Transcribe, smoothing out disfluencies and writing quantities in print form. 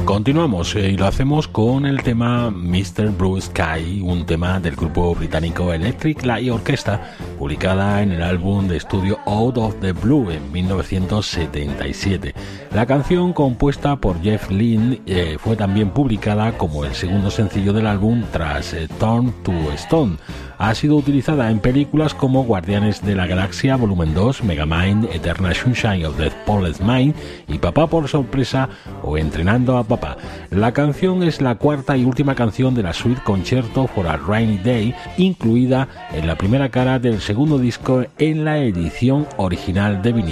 Continuamos y lo hacemos con el tema Mr. Blue Sky, un tema del grupo británico Electric Light Orchestra, publicada en el álbum de estudio Out of the Blue en 1977. La canción, compuesta por Jeff Lynne, fue también publicada como el segundo sencillo del álbum tras Turn to Stone. Ha sido utilizada en películas como Guardianes de la Galaxia Volumen 2, Megamind, Eternal Sunshine of the Spotless Mind y Papá por sorpresa o Entrenando a Papá. La canción es la cuarta y última canción de la suite Concerto for a Rainy Day, incluida en la primera cara del segundo disco en la edición original de vinilo.